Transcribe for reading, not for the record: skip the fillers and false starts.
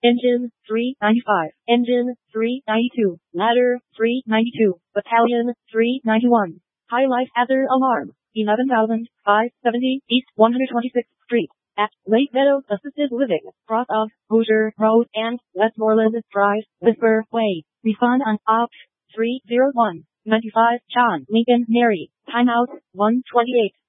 Engine 395, Engine 392, Ladder 392, Battalion 391. High life hazard alarm, 11,570 East 126th Street, at Lake Meadows Assisted Living, cross of Hoosier Road and Westmoreland Drive, Whisper Way. Refund on op. 301, 95, John Lincoln Mary, timeout, 128.